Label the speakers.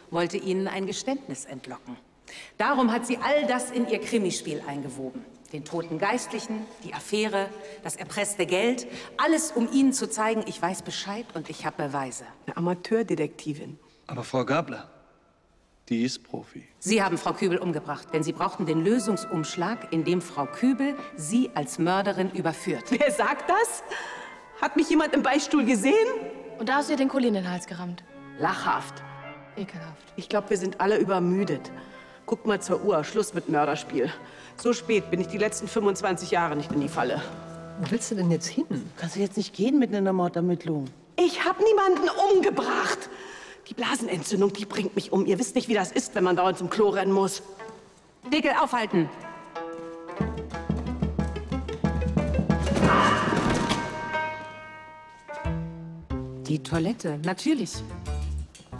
Speaker 1: wollte Ihnen ein Geständnis entlocken. Darum hat sie all das in ihr Krimispiel eingewoben. Den toten Geistlichen, die Affäre, das erpresste Geld. Alles, um Ihnen zu zeigen, ich weiß Bescheid und ich habe Beweise.
Speaker 2: Eine Amateurdetektivin.
Speaker 3: Aber Frau Gabler, die ist Profi.
Speaker 1: Sie haben Frau Kübel umgebracht, denn Sie brauchten den Lösungsumschlag, in dem Frau Kübel Sie als Mörderin überführt.
Speaker 2: Wer sagt das? Hat mich jemand im Beichtstuhl gesehen?
Speaker 4: Und da hast du ihr den Kuli in den Hals gerammt.
Speaker 2: Lachhaft.
Speaker 4: Ekelhaft.
Speaker 2: Ich glaube, wir sind alle übermüdet. Guck mal zur Uhr, Schluss mit Mörderspiel. So spät bin ich die letzten 25 Jahre nicht in die Falle.
Speaker 5: Wo willst du denn jetzt hin?
Speaker 6: Kannst du jetzt nicht gehen mit einer Mordermittlung?
Speaker 2: Ich habe niemanden umgebracht. Die Blasenentzündung, die bringt mich um. Ihr wisst nicht, wie das ist, wenn man dauernd zum Klo rennen muss.
Speaker 1: Dickel, aufhalten! Die Toilette, natürlich.